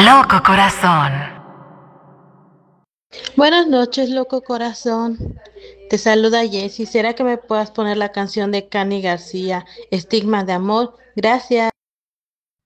Loco corazón. Buenas noches, loco corazón. Te saluda Jessie. ¿Será que me puedas poner la canción de Cani García, Estigma de Amor? Gracias.